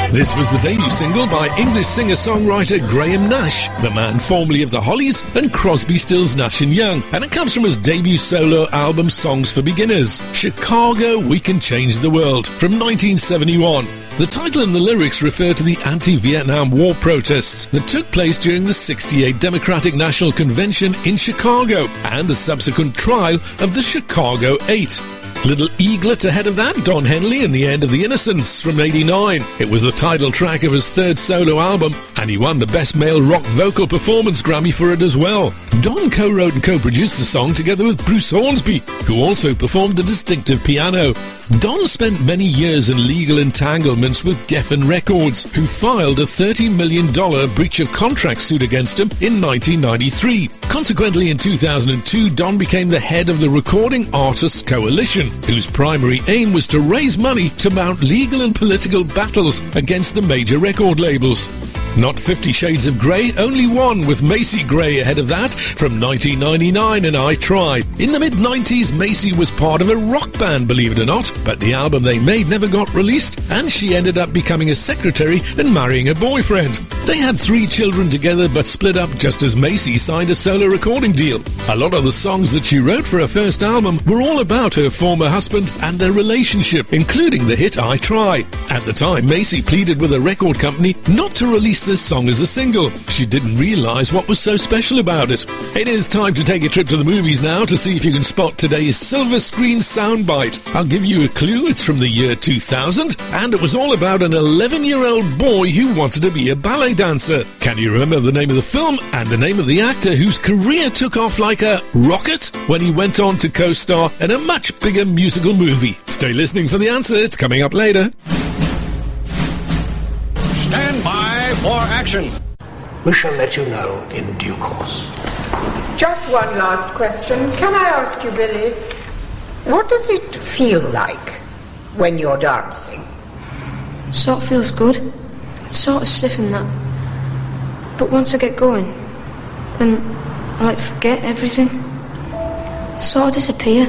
This was the debut single by English singer-songwriter Graham Nash, the man formerly of the Hollies and Crosby, Stills, Nash & Young, and it comes from his debut solo album Songs for Beginners, Chicago, We Can Change the World, from 1971. The title and the lyrics refer to the anti-Vietnam War protests that took place during the 1968 Democratic National Convention in Chicago and the subsequent trial of the Chicago 8. Little eaglet ahead of that, Don Henley and the End of the Innocents from 1989. It was the title track of his third solo album, and he won the Best Male Rock Vocal Performance Grammy for it as well. Don co-wrote and co-produced the song together with Bruce Hornsby, who also performed the distinctive piano. Don spent many years in legal entanglements with Geffen Records, who filed a $30 million breach of contract suit against him in 1993. Consequently, in 2002, Don became the head of the Recording Artists Coalition, whose primary aim was to raise money to mount legal and political battles against the major record labels. Not 50 Shades of Grey, only one, with Macy Gray ahead of that, from 1999 and I Try. In the mid-90s, Macy was part of a rock band, believe it or not, but the album they made never got released, and she ended up becoming a secretary and marrying a boyfriend. They had 3 children together, but split up just as Macy signed a solo recording deal. A lot of the songs that she wrote for her first album were all about her former husband and their relationship, including the hit I Try. At the time, Macy pleaded with a record company not to release this song as a single. She didn't realise what was so special about it. It is time to take a trip to the movies now to see if you can spot today's silver screen soundbite. I'll give you a clue. It's from the year 2000, and it was all about an 11-year-old boy who wanted to be a ballet dancer. Can you remember the name of the film and the name of the actor whose career took off like a rocket when he went on to co-star in a much bigger musical movie? Stay listening for the answer. It's coming up later. Stand by for action. We shall let you know in due course. Just one last question. Can I ask you, Billy, what does it feel like when you're dancing? Sort of feels good. It's sort of stiff and that. But once I get going, then I like forget everything. Sort of disappear.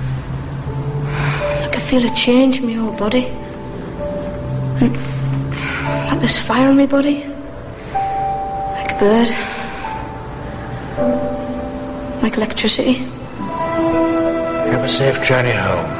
Like I feel a change in my whole body. And like there's fire in my body. Like a bird. Like electricity. Have a safe journey home.